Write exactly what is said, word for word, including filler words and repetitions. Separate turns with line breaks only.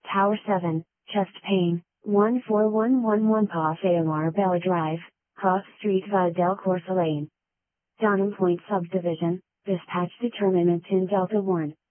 Tower seven, chest pain, one four one one one Paseo Marbella Drive, Cross Street via Del Corso Lane. Donham Point Subdivision, dispatch determinant in Delta one.